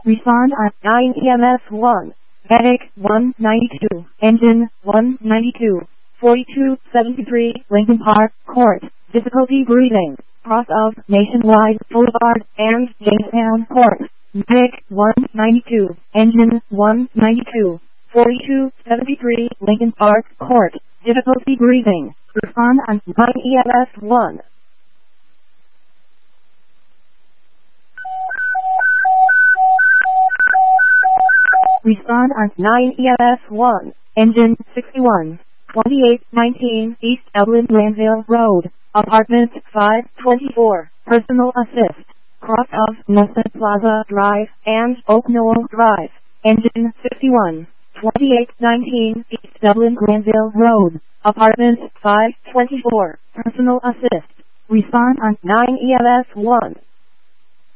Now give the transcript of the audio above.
Respond on 9 EMS 1. Medic 192. Engine 192. 4273 Lincoln Park Court. Difficulty breathing. Cross of Nationwide Boulevard and Jamestown Court. Medic 192. Engine 192. 4273 Lincoln Park Court. Difficulty breathing. Respond on 9 EMS 1. Respond on 9 EMS 1. Engine 61. 2819 East Evelyn Granville Road. Apartment 524. Personal assist. Cross of Nelson Plaza Drive and Oak Knoll Drive. Engine 61. 2819 East Dublin Granville Road. Apartment 524. Personal assist. Respond on 9 EMS 1.